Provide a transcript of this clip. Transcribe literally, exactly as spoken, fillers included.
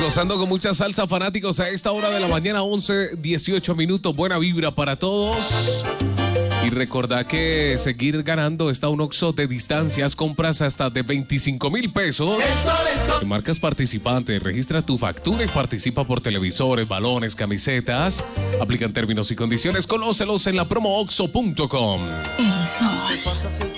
Gozando con mucha salsa, fanáticos, a esta hora de la mañana, once, dieciocho minutos. Buena vibra para todos. Y recordad que seguir ganando está un Oxxo de distancias, compras hasta de veinticinco mil pesos. En marcas participantes, registra tu factura y participa por televisores, balones, camisetas. Aplican términos y condiciones. Conócelos en la promo oxxo punto com. El sol.